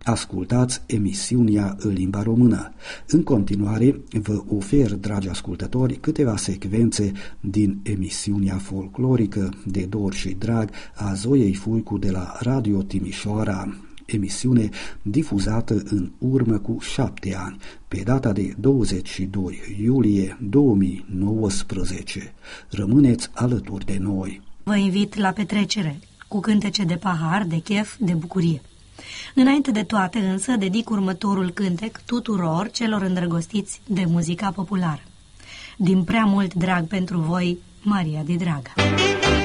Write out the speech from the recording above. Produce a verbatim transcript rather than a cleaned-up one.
Ascultați emisiunea în limba română. În continuare vă ofer, dragi ascultători, câteva secvențe din emisiunea folclorică de dor și drag a Zoiei Fulcu de la Radio Timișoara, emisiune difuzată în urmă cu șapte ani, pe data de douăzeci și doi iulie două mii nouăsprezece. Rămâneți alături de noi. Vă invit la petrecere, cu cântece de pahar, de chef, de bucurie. Înainte de toate însă, dedic următorul cântec tuturor celor îndrăgostiți de muzica populară. Din prea mult drag pentru voi, Maria Di Draga.